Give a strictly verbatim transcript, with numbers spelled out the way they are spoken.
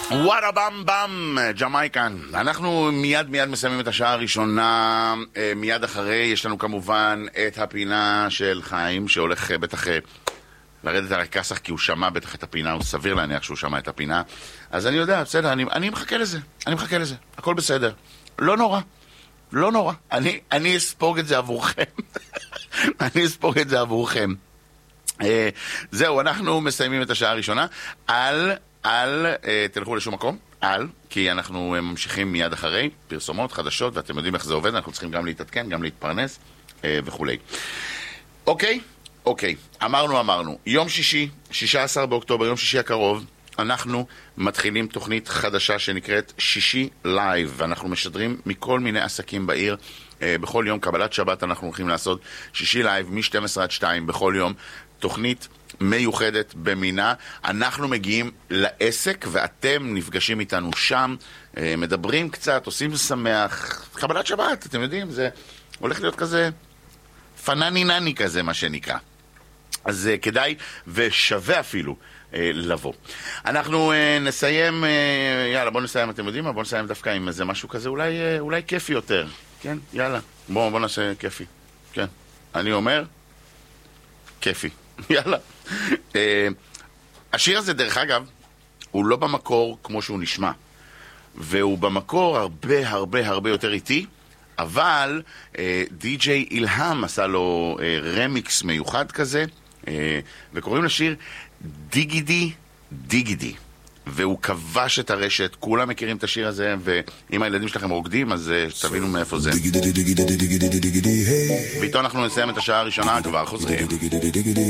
וואטה במ במ, ג'מייקן. אנחנו מיד מיד מסיימים את השעה הראשונה. מיד אחרי יש לנו כמובן את הפינה של חיים, שהולך בטח לרדת על הכסח, כי הוא שמע בטח את הפינה, הוא סביר להניח שהוא שמע את הפינה. אז אני יודע, בסדר, אני, אני מחכה לזה, אני מחכה לזה, הכל בסדר. לא נורא, לא נורא. אני, אני אספוג את זה עבורכם. אני אספוג את זה עבורכם. זהו, אנחנו מסיימים את השעה הראשונה. על... אל תלכו לשום מקום, אל, כי אנחנו ממשיכים מיד אחרי פרסומות חדשות, ואתם יודעים איך זה עובד, אנחנו צריכים גם להתעדכן, גם להתפרנס וכולי. אוקיי, אוקיי, אמרנו, אמרנו, יום שישי, שישה עשר באוקטובר, יום שישי הקרוב, אנחנו מתחילים תוכנית חדשה שנקראת שישי לייב, ואנחנו משדרים מכל מיני עסקים בעיר. בכל יום קבלת שבת אנחנו הולכים לעשות שישי לייב מ-שתים עשרה עד שתיים בכל יום, תוכנית מיוחדת במינה. אנחנו מגיעים לעסק ואתם נפגשים איתנו שם, מדברים קצת, עושים שמח, קבלת שבת, אתם יודעים, זה הולך להיות כזה פנני נני כזה, מה שנקרא. אז כדאי ושווה אפילו לבוא. אנחנו נסיים, יאללה, בוא נסיים, אתם יודעים מה? בוא נסיים דווקא עם איזה משהו כזה, אולי, אולי כיפי יותר. כן, יאללה, בוא, בוא נעשה כיפי. כן, אני אומר, כיפי. יאללה. uh, השיר הזה, דרך אגב, הוא לא במקור כמו שהוא נשמע, והוא במקור הרבה הרבה הרבה יותר איטי, אבל uh, די-ג'יי אילהם עשה לו uh, רמיקס מיוחד כזה, uh, וקוראים לשיר דיגידי דיגידי, והוא כבש את הרשת. כולם מכירים את השיר הזה, ואם הילדים שלכם רוקדים, אז uh, תבינו מאיפה זה. ואיתו אנחנו נסיים את השעה הראשונה, כבר חוזרים.